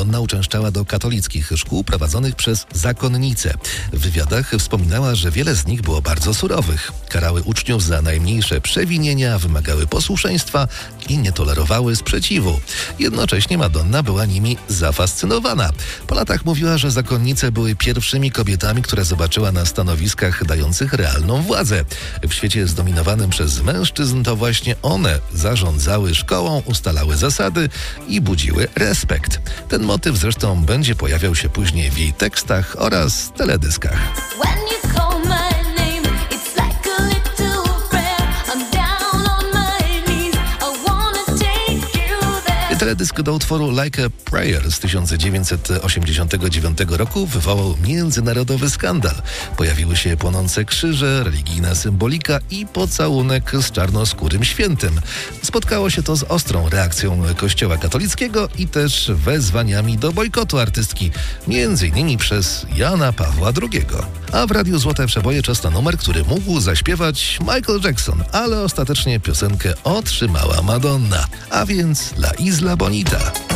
Madonna uczęszczała do katolickich szkół prowadzonych przez zakonnice. W wywiadach wspominała, że wiele z nich było bardzo surowych. Karały uczniów za najmniejsze przewinienia, wymagały posłuszeństwa i nie tolerowały sprzeciwu. Jednocześnie Madonna była nimi zafascynowana. Po latach mówiła, że zakonnice były pierwszymi kobietami, które zobaczyła na stanowiskach dających realną władzę. W świecie zdominowanym przez mężczyzn to właśnie one zarządzały szkołą, ustalały zasady i budziły respekt. Ten motyw zresztą będzie pojawiał się później w jej tekstach oraz teledyskach. Teledysk do utworu Like a Prayer z 1989 roku wywołał międzynarodowy skandal. Pojawiły się płonące krzyże, religijna symbolika i pocałunek z czarnoskórym świętym. Spotkało się to z ostrą reakcją Kościoła katolickiego i też wezwaniami do bojkotu artystki, m.in. przez Jana Pawła II. A w Radiu Złote Przeboje czas na numer, który mógł zaśpiewać Michael Jackson, ale ostatecznie piosenkę otrzymała Madonna, a więc La Isla Bonita.